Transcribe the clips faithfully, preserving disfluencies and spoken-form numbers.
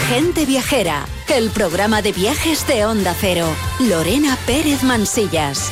Gente Viajera, el programa de viajes de Onda Cero. Lorena Pérez Mansillas.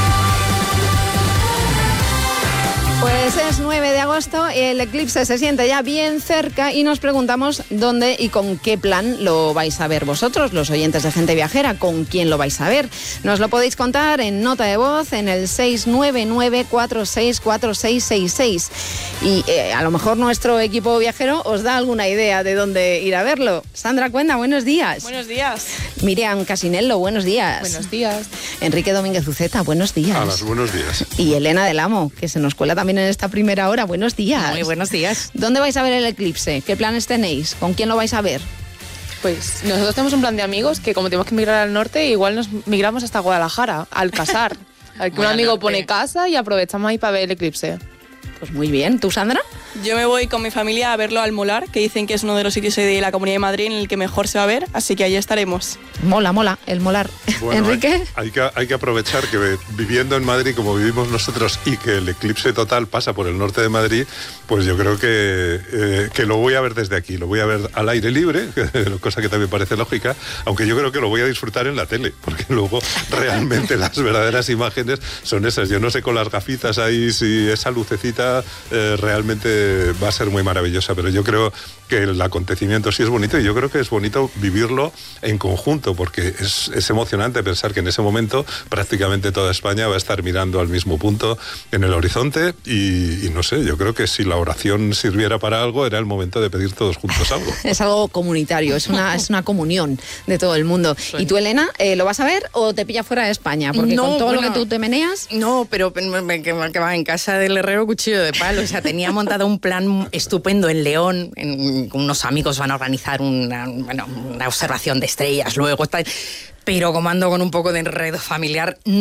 Pues es nueve de agosto, el eclipse se siente ya bien cerca y nos preguntamos dónde y con qué plan lo vais a ver vosotros, los oyentes de Gente Viajera, con quién lo vais a ver. Nos lo podéis contar en nota de voz en el seis nueve nueve cuatro seis cuatro seis seis seis y eh, a lo mejor nuestro equipo viajero os da alguna idea de dónde ir a verlo. Sandra Cuenda, buenos días. Buenos días. Miriam Casinello, buenos días. Buenos días. Enrique Domínguez Uceta, buenos días. A las buenos días. Y Elena del Amo, que se nos cuela también en esta primera hora. Buenos días. Muy buenos días. ¿Dónde vais a ver el eclipse? ¿Qué planes tenéis? ¿Con quién lo vais a ver? Pues nosotros tenemos un plan de amigos que como tenemos que migrar al norte, igual nos migramos hasta Guadalajara, al casar. Al que un amigo pone casa y aprovechamos ahí para ver el eclipse. Pues muy bien. ¿Tú, Sandra? Yo me voy con mi familia a verlo al Molar, que dicen que es uno de los sitios de la Comunidad de Madrid en el que mejor se va a ver, así que allí estaremos. Mola, mola, el Molar. Bueno, Enrique. Hay, hay, que, hay que aprovechar que viviendo en Madrid como vivimos nosotros y que el eclipse total pasa por el norte de Madrid, pues yo creo que, eh, que lo voy a ver desde aquí, lo voy a ver al aire libre, cosa que también parece lógica, aunque yo creo que lo voy a disfrutar en la tele, porque luego realmente las verdaderas imágenes son esas. Yo no sé con las gafitas ahí si esa lucecita eh, realmente va a ser muy maravillosa, pero yo creo que el acontecimiento sí es bonito y yo creo que es bonito vivirlo en conjunto, porque es, es emocionante pensar que en ese momento prácticamente toda España va a estar mirando al mismo punto en el horizonte y, y no sé, yo creo que si la oración sirviera para algo, era el momento de pedir todos juntos algo. Es algo comunitario, es una, es una comunión de todo el mundo. ¿Y tú, Elena, eh, lo vas a ver o te pilla fuera de España? Porque No, con todo bueno, lo que tú te meneas... No, pero que, que va en casa del herrero cuchillo de palo. O sea, tenía montado un plan estupendo en León. En, unos amigos van a organizar una, bueno, una observación de estrellas luego. Está, pero como ando con un poco de enredo familiar...